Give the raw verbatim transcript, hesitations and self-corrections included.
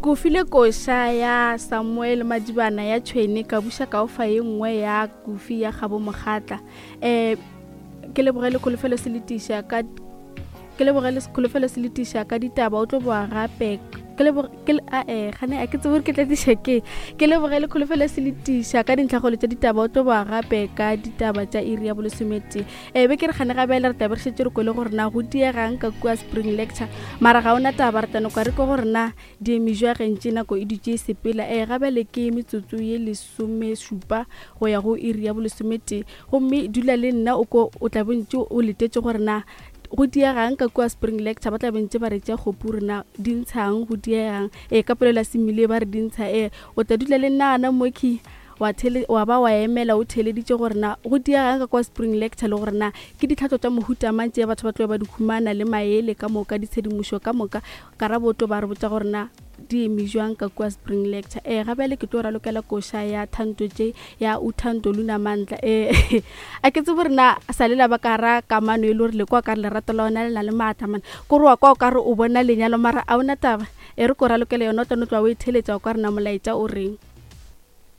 Kufile koša ya Samuel Madibana ya Tshweni ka buša ka ofa ye nngwe ya kufi ya Gabo Mogatla. Eh ke lebogele kholofelo se letiša ka ke lebogele kholofelo se letiša ka ditaba o tlo boa gape ke le ke a eh gane a ke tsebore ke tla diša ke ke lebogele kholofelo se letiša ka dintlhagolo tša ditaba o tlo boa gape ka ditaba tša iri ya bolesomete. Eh be ke re gane gabe le re taba re šetše re kwele gore na go diegang ka kua spring lecture mara ga ona taba re tano ka re ko gore na di emijwa gentše nako e dutše sepela. Eh gabe le ke metsotso ye lesome šupa go ya go iri ya bolesomete gomme dula le nna o ko o tla bontše o letetše gore na go diegang ka kua spring lecture ba tla bentse ba re tša kgopu rena dintshang go diegang e ka polela semile ba re dintsha e o tla dula le nna ana moki wa tele wa ba wa emela o theleditše gore na go diegang ka kua spring lecture le gore na ke ditlhatso tša mohuta mantše batho ba tlo ba di khumana le maele ka moka di tshedimošo ka moka karabo to ba re botša gore na di emijwang ka kua spring lecture. Eh gabe le ke tlo ralokela koša ya Thando tše ya Uthando Luna Mandla. Eh a ke tsebore na sa lela ba ka ra kamano e le gore le kwa ka le rata la ona le na le maatla man go re wa kwa o ka re o bona lenyalo mara a ona taba e re ko ralokela yona o tla no tloa o e theletša o ka re na molaetša o reng.